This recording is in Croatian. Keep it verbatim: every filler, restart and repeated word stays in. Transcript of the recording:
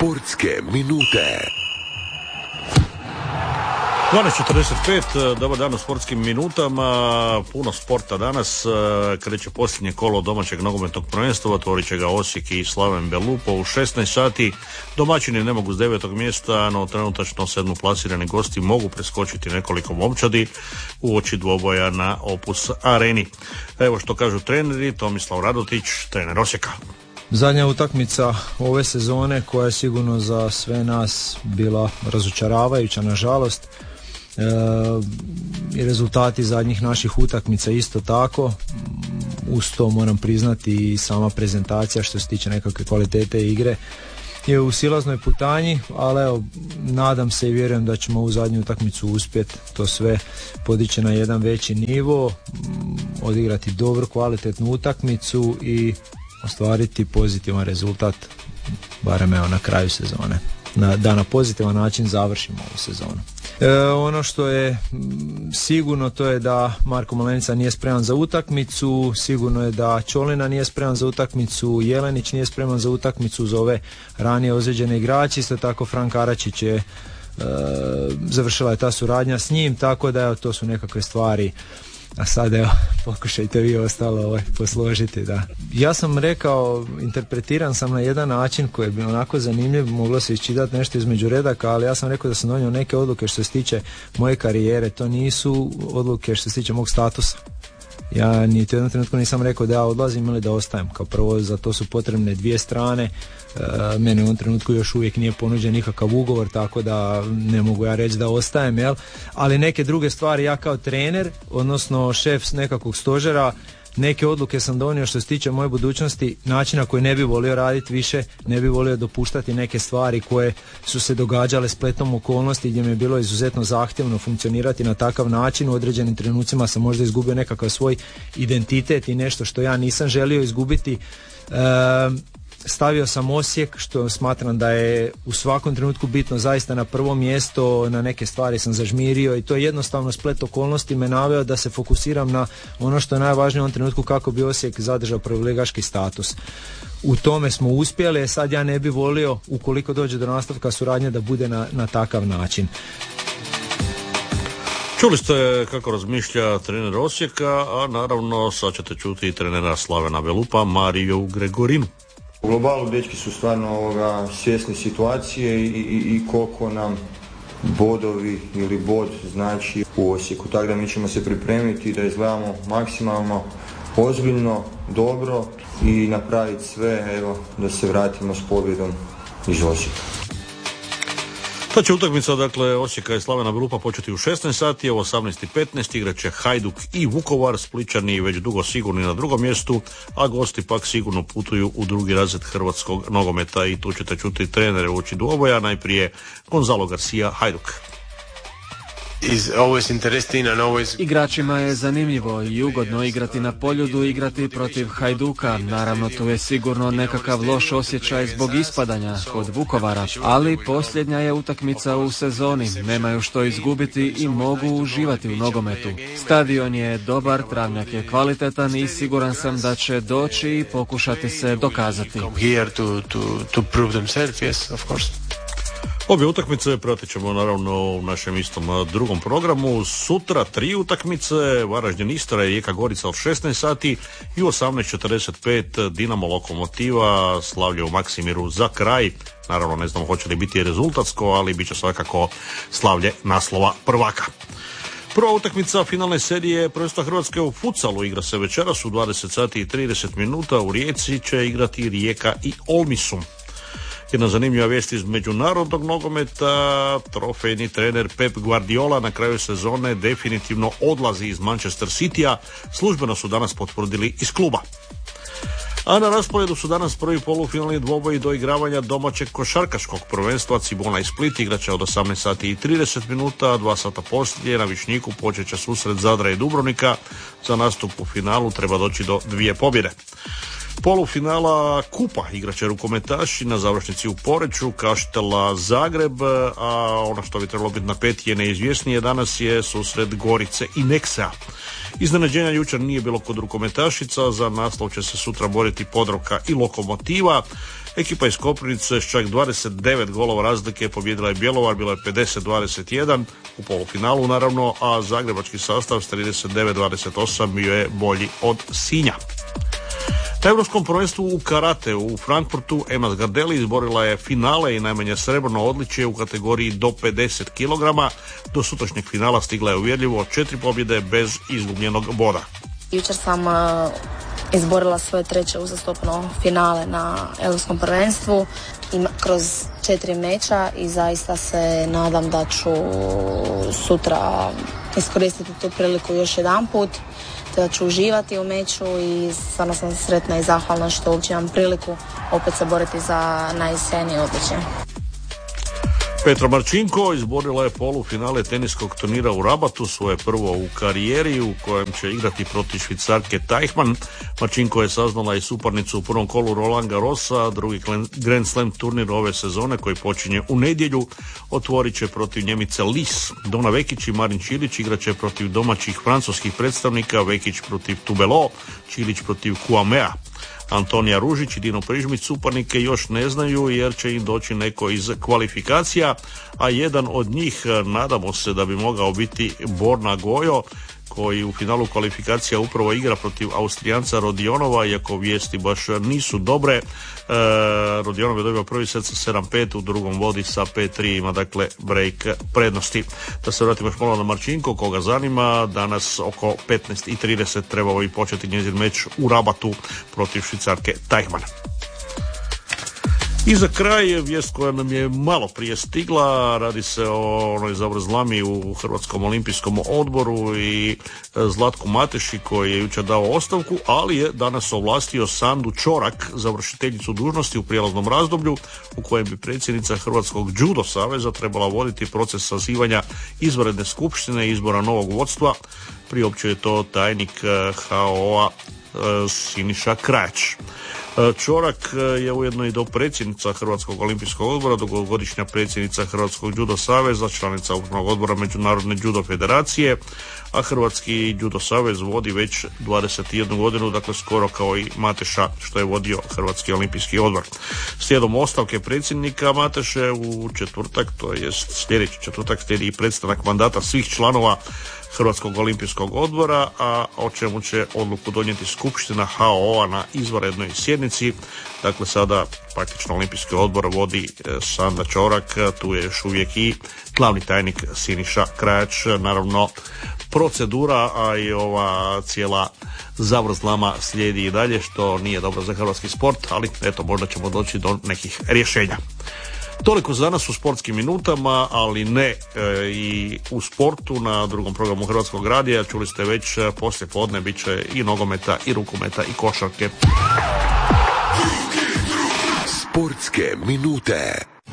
Sportske minute. dvanaest četrdeset pet, dobar dan u sportskim minutama, puno sporta danas, kreće posljednje kolo domaćeg nogometnog prvenstva, otvorit će ga Osijek i Slaven Belupo u šesnaest sati. Domaćini ne mogu s devetog mjesta, no trenutačno sedmo plasirani gosti mogu preskočiti nekoliko momčadi u oči dvoboja na Opus areni. Evo što kažu treneri, Tomislav Radotić, trener Osijeka. Zadnja utakmica ove sezone koja je sigurno za sve nas bila razočaravajuća, nažalost. E, i rezultati zadnjih naših utakmica isto tako. Uz to moram priznati i sama prezentacija što se tiče nekakve kvalitete igre je u silaznoj putanji, ali evo, nadam se i vjerujem da ćemo u zadnju utakmicu uspjeti to sve podići na jedan veći nivo, odigrati dobru kvalitetnu utakmicu i ostvariti pozitivan rezultat, barem evo na kraju sezone, na, da na pozitivan način završimo ovu sezonu. E, ono što je m, sigurno to je da Marko Malenica nije spreman za utakmicu, sigurno je da Čolina nije spreman za utakmicu, Jelenić nije spreman za utakmicu, za ove ranije ozlijeđene igrači, isto tako Frank Aračić je e, završila je ta suradnja s njim, tako da evo, to su nekakve stvari. A sad evo, pokušajte vi ostalo ovaj, posložiti, da. Ja sam rekao, interpretiran sam na jedan način koji je bio onako zanimljiv, moglo se iščitati nešto između redaka, ali ja sam rekao da sam donio neke odluke što se tiče moje karijere, to nisu odluke što se tiče mog statusa. Ja niti u jednom trenutku nisam rekao da ja odlazim ili da ostajem. Kao prvo, za to su potrebne dvije strane. E, meni u ovom trenutku još uvijek nije ponuđen nikakav ugovor, tako da ne mogu ja reći da ostajem, jel? Ali neke druge stvari ja kao trener, odnosno šef nekakvog stožera, neke odluke sam donio što se tiče moje budućnosti, načina koji ne bi volio raditi više, ne bi volio dopuštati neke stvari koje su se događale spletom okolnosti gdje mi je bilo izuzetno zahtjevno funkcionirati na takav način. U određenim trenucima sam možda izgubio nekakav svoj identitet i nešto što ja nisam želio izgubiti. E, stavio sam Osijek, što smatram da je u svakom trenutku bitno, zaista na prvo mjesto, na neke stvari sam zažmirio i to je jednostavno splet okolnosti me naveo da se fokusiram na ono što je najvažnije u ovom trenutku, kako bi Osijek zadržao prvoligaški status. U tome smo uspjeli, sad ja ne bi volio, ukoliko dođe do nastavka suradnje, da bude na, na takav način. Čuli ste kako razmišlja trener Osijeka, a naravno sad ćete čuti i trenera Slavena Belupa, Mariju Gregorinu. U globalu dečki su stvarno ovoga, svjesni situacije i, i, i koliko nam bodovi ili bod znači u Osijeku. Tako da mi ćemo se pripremiti da izgledamo maksimalno ozbiljno, dobro i napraviti sve, evo, da se vratimo s pobjedom iz Osijeka. Ta će utakmica, dakle, Osijeka i Slavena Belupa početi u šesnaest sati, u osamnaest i petnaest igrat će Hajduk i Vukovar, Splićani već dugo sigurni na drugom mjestu, a gosti pak sigurno putuju u drugi razred hrvatskog nogometa i tu ćete čuti trenere u oči dvoboja, najprije Gonzalo Garcia, Hajduk. Always... Igračima je zanimljivo i ugodno igrati na Poljudu, igrati protiv Hajduka. Naravno, tu je sigurno nekakav loš osjećaj zbog ispadanja kod Vukovara, ali posljednja je utakmica u sezoni. Nemaju što izgubiti i mogu uživati u nogometu. Stadion je dobar, travnjak je kvalitetan i siguran sam da će doći i pokušati se dokazati. Obje utakmice pratit ćemo naravno u našem istom drugom programu. Sutra tri utakmice, Varaždin Istra i Rijeka Gorica u šesnaest sati i u osamnaest četrdeset pet Dinamo Lokomotiva, Slavlje u Maksimiru za kraj. Naravno ne znamo hoće li biti rezultatsko, ali bit će svakako slavlje naslova prvaka. Prva utakmica finalne serije prvenstva Hrvatske u futsalu igra se večeras u dvadeset sati i trideset minuta. U Rijeci će igrati Rijeka i Olmisum. Jedna zanimljiva vijest iz međunarodnog nogometa, trofejni trener Pep Guardiola na kraju sezone definitivno odlazi iz Manchester Citya, službeno su danas potvrdili iz kluba. A na rasporedu su danas prvi polufinalni dvoboj do igravanja domaćeg košarkaškog prvenstva. Cibona i Split igraće od osamnaest sati i trideset minuta, dva sata poslije na Višnjiku počet će susret Zadra i Dubrovnika. Za nastup u finalu treba doći do dvije pobjede. Polufinala Kupa igraće rukometaši na završnici u Poreču, Kaštela Zagreb, a ono što bi trebalo biti na pet je neizvjesnije danas je susret Gorice i Neksa. Iznenađenja jučer nije bilo kod rukometašica, za naslov će se sutra boriti Podravka i Lokomotiva. Ekipa iz Koprivnice s čak dvadeset devet golova razlike pobjedila je Bjelovar, bilo je pedeset dvadeset jedan u polufinalu naravno, a zagrebački sastav s trideset devet dvadeset osam bio je bolji od Sinja. Na Europskom prvenstvu u karate u Frankfurtu Ema Zgardeli izborila je finale i najmanje srebrno odličje u kategoriji do pedeset kilograma. Do sutrašnjeg finala stigla je uvjerljivo četiri pobjede bez izgubljenog boda. Jučer sam uh, izborila svoje treće uzastopno finale na Europskom prvenstvu i kroz četiri meča i zaista se nadam da ću sutra iskoristiti tu priliku još jedan put, da ću uživati u meču i stvarno sam sretna i zahvalna što uopće imam priliku opet se boriti za najsjajnije odličje. Petra Marčinko izborila je polufinale teniskog turnira u Rabatu, svoje prvo u karijeri u kojem će igrati protiv Švicarke Teichmann. Marčinko je saznala i suparnicu u prvom kolu Roland Garrosa, drugi Grand Slam turnir ove sezone koji počinje u nedjelju. Otvorit će protiv Njemice Lis. Dona Vekić i Marin Čilić igraće protiv domaćih francuskih predstavnika, Vekić protiv Tubelo, Čilić protiv Kuamea. Antonija Ružić i Dino Prižmić suparnike još ne znaju jer će im doći neko iz kvalifikacija, a jedan od njih nadamo se da bi mogao biti Borna Gojo, koji u finalu kvalifikacija upravo igra protiv Austrijanca Rodionova, iako vijesti baš nisu dobre. E, Rodionov je dobio prvi set sa sedam pet, u drugom vodi sa pet tri, ima dakle break prednosti. Da se vratimo još malo na Marčinko, koga zanima, danas oko petnaest i trideset trebao i početi njezin meč u Rabatu protiv Švicarke Teichmann. I za kraj vijest koja nam je malo prije stigla, radi se o onoj zavrzlami u Hrvatskom olimpijskom odboru i Zlatku Mateši koji je jučer dao ostavku, ali je danas ovlastio Sandu Čorak, završiteljicu dužnosti u prijelaznom razdoblju u kojem bi predsjednica Hrvatskog judo saveza trebala voditi proces sazivanja izvanredne skupštine i izbora novog vodstva. Priopćio je to tajnik H O A Siniša Krajač. Čorak je ujedno i dopredsjednica Hrvatskog olimpijskog odbora, dugogodišnja predsjednica Hrvatskog judo saveza, članica upravnog odbora Međunarodne judo federacije, a Hrvatski judo savez vodi već dvadeset jednu godinu, dakle skoro kao i Mateša što je vodio Hrvatski olimpijski odbor. Slijedom ostavke predsjednika Mateše u četvrtak, to jest sljedeći četvrtak, slijedi i prestanak mandata svih članova Hrvatskog olimpijskog odbora, a o čemu će odluku donijeti skupština H O A na izvanrednoj sjednici. Dakle, sada praktično olimpijski odbor vodi Sanda Čorak, tu je još uvijek i glavni tajnik Siniša Krajač. Naravno, procedura, a i ova cijela zavrzlama slijedi i dalje, što nije dobro za hrvatski sport, ali eto, možda ćemo doći do nekih rješenja. Toliko za danas u sportskim minutama, ali ne e, i u sportu na drugom programu Hrvatskog radija. Čuli ste već poslije podne bit će i nogometa, i rukometa, i košarke. Sportske minute.